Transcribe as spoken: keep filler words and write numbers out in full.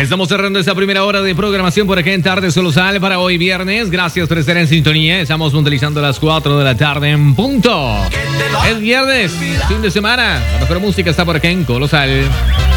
Estamos cerrando esta primera hora de programación por acá en Tarde Solo Sal para hoy viernes. Gracias por estar en sintonía. Estamos puntualizando las cuatro de la tarde en punto. Es viernes, fin de semana. La mejor música está por acá en Colosal.